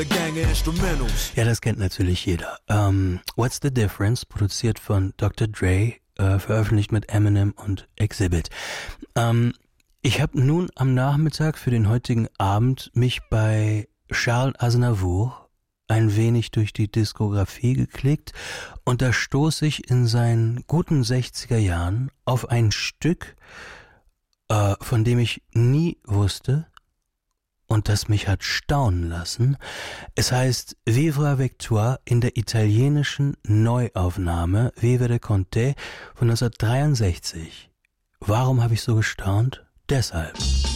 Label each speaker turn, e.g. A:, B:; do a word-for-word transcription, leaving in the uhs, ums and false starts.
A: Ja, das kennt natürlich jeder. Um, What's the Difference, produziert von Doktor Dre, äh, veröffentlicht mit Eminem und Exhibit. Um, ich habe nun am Nachmittag für den heutigen Abend mich bei Charles Aznavour ein wenig durch die Diskografie geklickt und da stoße ich in seinen guten sechziger Jahren auf ein Stück, äh, von dem ich nie wusste, und das mich hat staunen lassen. Es heißt Vivre avec toi in der italienischen Neuaufnahme Vivere con te von neunzehnhundertdreiundsechzig. Warum habe ich so gestaunt? Deshalb.